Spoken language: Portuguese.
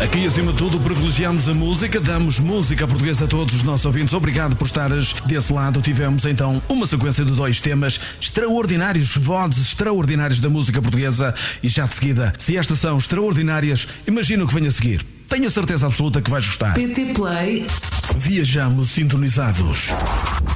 Aqui, acima de tudo, privilegiamos a música, damos música portuguesa a todos os nossos ouvintes. Obrigado por estares desse lado. Tivemos, então, uma sequência de 2 temas extraordinários, vozes extraordinárias da música portuguesa. E já de seguida, se estas são extraordinárias, imagina o que vem a seguir. Tenho a certeza absoluta que vais gostar. PT Play. Viajamos sintonizados.